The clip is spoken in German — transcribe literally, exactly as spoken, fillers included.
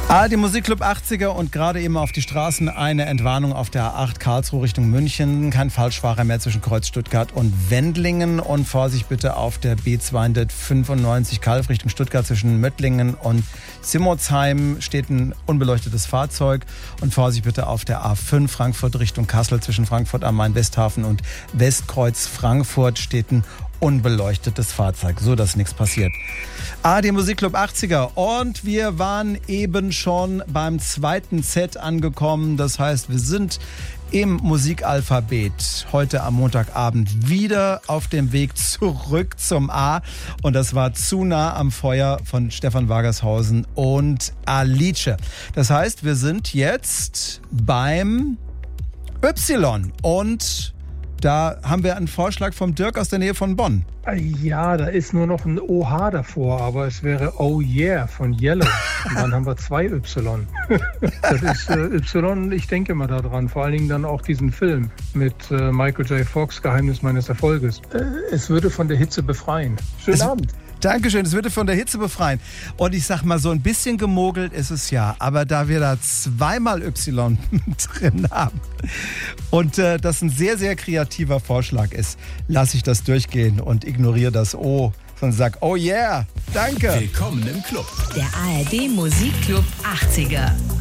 Ah, die Musikclub achtziger und gerade eben auf die Straßen eine Entwarnung auf der A acht Karlsruhe Richtung München. Kein Falschfahrer mehr zwischen Kreuz Stuttgart und Wendlingen. Und Vorsicht bitte auf der B zweihundertfünfundneunzig Kalf Richtung Stuttgart zwischen Möttlingen und Simmertsheim steht ein unbeleuchtetes Fahrzeug. Und Vorsicht bitte auf der A fünf Frankfurt Richtung Kassel zwischen Frankfurt am Main Westhafen und Westkreuz Frankfurt steht ein unbeleuchtetes Fahrzeug, so dass nichts passiert. Ah, die Musikclub achtziger und wir waren eben schon beim zweiten Set angekommen. Das heißt, wir sind im Musikalphabet heute am Montagabend wieder auf dem Weg zurück zum A. Und das war Zu nah am Feuer von Stefan Wagershausen und Alice. Das heißt, wir sind jetzt beim Y und da haben wir einen Vorschlag vom Dirk aus der Nähe von Bonn. Ja, da ist nur noch ein O H davor, aber es wäre Oh Yeah von Yellow. Und dann haben wir zwei Y. Das ist äh, Y, ich denke mal daran. Vor allen Dingen dann auch diesen Film mit äh, Michael J. Fox, Geheimnis meines Erfolges. Äh, es würde von der Hitze befreien. Schönen es, Abend. Dankeschön, es würde von der Hitze befreien. Und ich sag mal, so ein bisschen gemogelt ist es ja. Aber da wir da zweimal Y drin haben und äh, das ein sehr, sehr kreativer Vorschlag ist, lasse ich das durchgehen und ignoriere das O, sondern sag, oh yeah, danke. Willkommen im Club. Der A R D Musikclub achtziger.